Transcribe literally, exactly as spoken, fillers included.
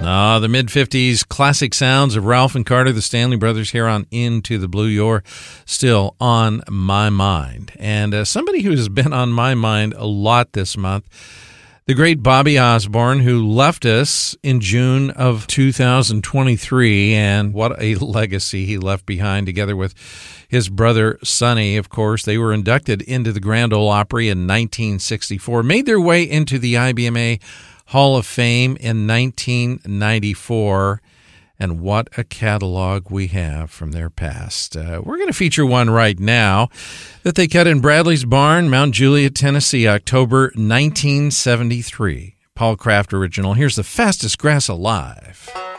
Ah, the mid-fifties classic sounds of Ralph and Carter, the Stanley Brothers, here on Into the Blue. You're still on my mind. And uh, somebody who's been on my mind a lot this month, the great Bobby Osborne, who left us in June of two thousand twenty-three, and what a legacy he left behind together with his brother Sonny. Of course, they were inducted into the Grand Ole Opry in nineteen sixty-four, made their way into the I B M A Hall of Fame in nineteen ninety-four, and what a catalog we have from their past. Uh, we're going to feature one right now that they cut in Bradley's Barn, Mount Juliet, Tennessee, October nineteen seventy-three. Paul Kraft original. Here's The Fastest Grass Alive.